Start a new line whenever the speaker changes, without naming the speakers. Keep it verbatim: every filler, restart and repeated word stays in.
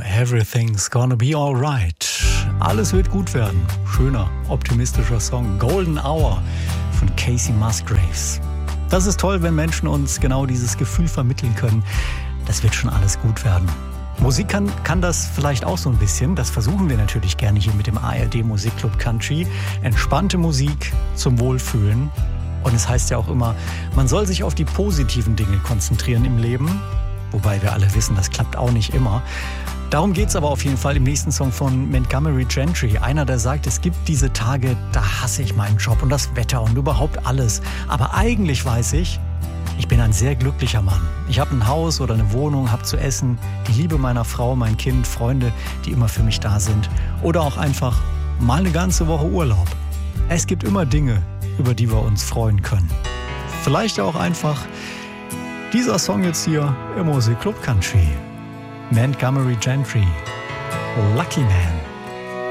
Everything's gonna be alright. Alles wird gut werden. Schöner, optimistischer Song. Golden Hour von Casey Musgraves. Das ist toll, wenn Menschen uns genau dieses Gefühl vermitteln können. Das wird schon alles gut werden. Musik kann, kann das vielleicht auch so ein bisschen. Das versuchen wir natürlich gerne hier mit dem A R D Musikclub Country. Entspannte Musik zum Wohlfühlen. Und es heißt ja auch immer, man soll sich auf die positiven Dinge konzentrieren im Leben. Wobei wir alle wissen, das klappt auch nicht immer. Darum geht es aber auf jeden Fall im nächsten Song von Montgomery Gentry. Einer, der sagt, es gibt diese Tage, da hasse ich meinen Job und das Wetter und überhaupt alles. Aber eigentlich weiß ich, ich bin ein sehr glücklicher Mann. Ich habe ein Haus oder eine Wohnung, habe zu essen, die Liebe meiner Frau, mein Kind, Freunde, die immer für mich da sind. Oder auch einfach mal eine ganze Woche Urlaub. Es gibt immer Dinge, über die wir uns freuen können. Vielleicht auch einfach dieser Song jetzt hier im Musikclub Country. Montgomery Gentry, Lucky Man.